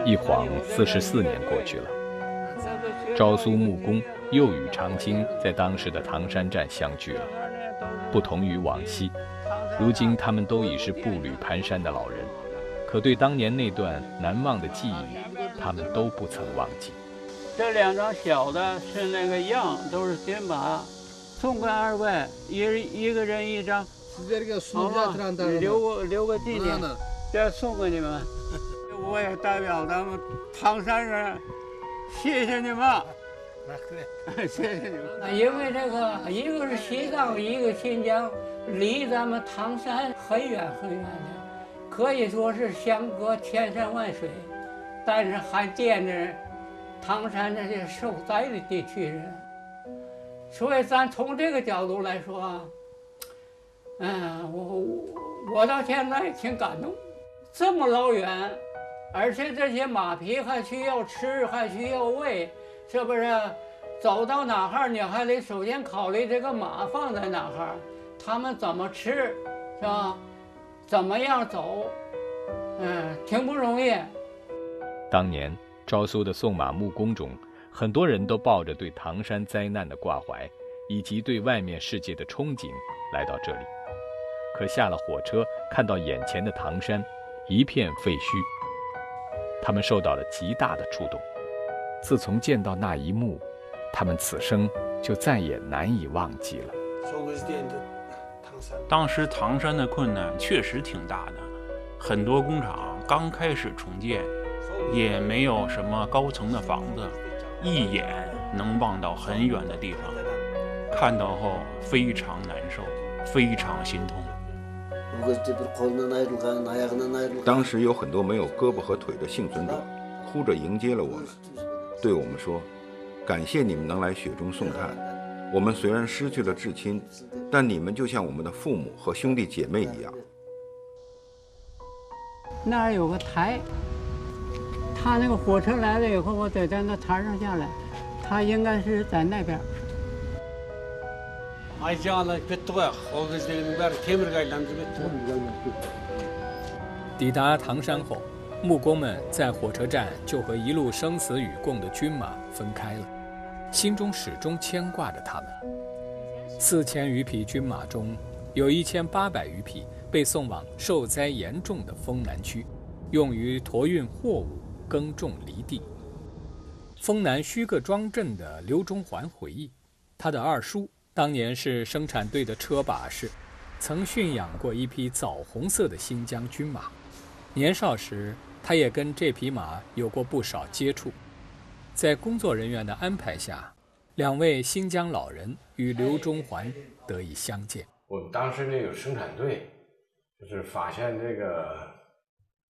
一晃44年过去了，昭苏木工又与长青在当时的唐山站相聚了。不同于往昔，如今他们都已是步履蹒跚的老人，可对当年那段难忘的记忆，他们都不曾忘记。 这2张小的是那个样，都是金马，送给2位，一个人1张，好吗？留个纪念，这送给你们。我也代表咱们唐山人，谢谢你们，谢谢你们。因为这个，一个是西藏，一个新疆，离咱们唐山很远很远的，可以说是相隔千山万水，但是还惦着唐山这些受灾的地区人，所以咱从这个角度来说啊，我到现在挺感动，这么老远，而且这些马匹还需要吃，还需要喂，是不是？走到哪儿你还得首先考虑这个马放在哪儿，他们怎么吃，是吧？怎么样走，挺不容易。 当年昭苏的送马木工中，很多人都抱着对唐山灾难的挂怀，以及对外面世界的憧憬来到这里。可下了火车，看到眼前的唐山一片废墟，他们受到了极大的触动。自从见到那一幕，他们此生就再也难以忘记了。 当时唐山的困难确实挺大的，很多工厂刚开始重建，也没有什么高层的房子，一眼能望到很远的地方，看到后非常难受，非常心痛。 当时有很多没有胳膊和腿的幸存者哭着迎接了我们，对我们说，感谢你们能来雪中送炭，我们虽然失去了至亲，但你们就像我们的父母和兄弟姐妹一样。 那儿有个台，他那个火车来了以后，我得在那台上下来，他应该是在那边。 抵达唐山后，木工们在火车站就和一路生死与共的军马分开了，心中始终牵挂着他们。4000余匹军马中，有1800余匹被送往受灾严重的丰南区，用于驮运货物、耕种犁地。丰南虚个庄镇的刘中环回忆，他的二叔当年是生产队的车把式，曾驯养过一匹枣红色的新疆军马。年少时，他也跟这匹马有过不少接触。在工作人员的安排下，2位新疆老人与刘中环得以相见。 我们当时那个生产队，就是发现这个